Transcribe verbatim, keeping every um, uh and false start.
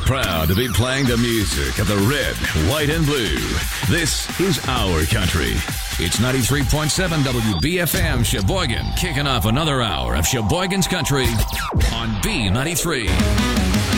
Proud to be playing the music of the red, white, and blue. This is our country. It's ninety-three point seven W B F M Sheboygan, kicking off another hour of Sheboygan's Country on B ninety-three.